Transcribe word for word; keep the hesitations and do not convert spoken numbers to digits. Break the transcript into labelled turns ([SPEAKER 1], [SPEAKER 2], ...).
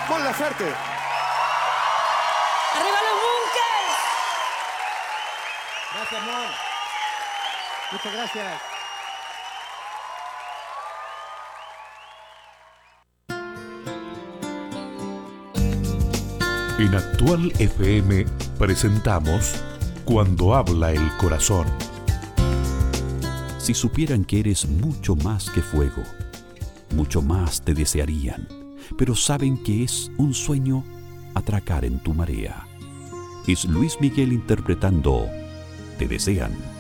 [SPEAKER 1] Mon Laferte.
[SPEAKER 2] ¡Arriba los Bunkers!
[SPEAKER 3] Gracias, Mon. Muchas gracias.
[SPEAKER 4] En Actual F M presentamos Cuando habla el corazón.
[SPEAKER 5] Si supieran que eres mucho más que fuego, mucho más te desearían, pero saben que es un sueño atracar en tu marea. Es Luis Miguel interpretando Te desean.